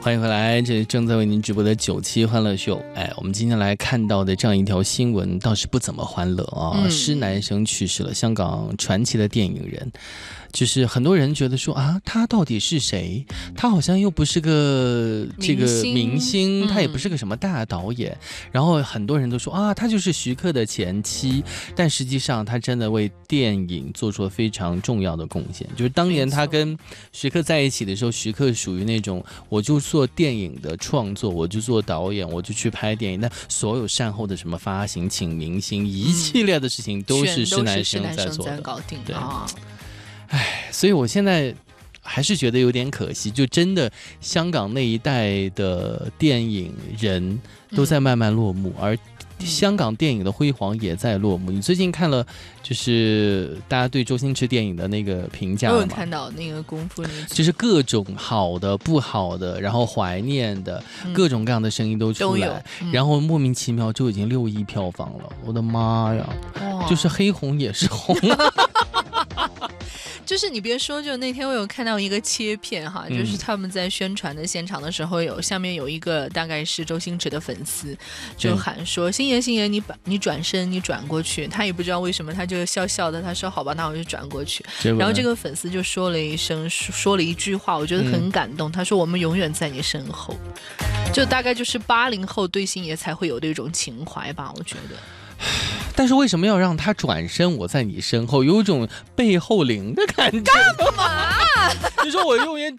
欢迎回来，这里正在为您直播的97欢乐秀。我们今天来看到的这样一条新闻倒是不怎么欢乐啊，施南生去世了，香港传奇的电影人。就是很多人觉得说啊，他到底是谁？他好像又不是个这个明星，他也不是个什么大导演。然后很多人都说啊，他就是徐克的前妻。但实际上，他真的为电影做出了非常重要的贡献。就是当年他跟徐克在一起的时候，徐克属于那种我就做电影的创作，我就做导演，我就去拍电影。那所有善后的什么发行、请明星一系列的事情，都是施南生在做的， 搞定对。所以我现在还是觉得有点可惜，就真的香港那一代的电影人都在慢慢落幕，而香港电影的辉煌也在落幕。你最近看了就是大家对周星驰电影的那个评价吗？ 我有看到那个功夫， 就是各种好的不好的，然后怀念的各种各样的声音都出来，然后莫名其妙就已经6亿票房了，我的妈呀，就是黑红也是红就是你别说，就那天我有看到一个切片哈，就是他们在宣传的现场的时候，下面有一个大概是周星驰的粉丝，就喊说：“星爷，星爷，你转身，你转过去。”他也不知道为什么，他就笑笑的，他说：“好吧，那我就转过去。”然后这个粉丝就说了一句话，我觉得很感动。他说：“我们永远在你身后。”就大概就是80后对星爷才会有这种情怀吧，我觉得。 但是为什么要让他转身？我在你身后，有一种背后灵的感觉。 干嘛？ 你说我永远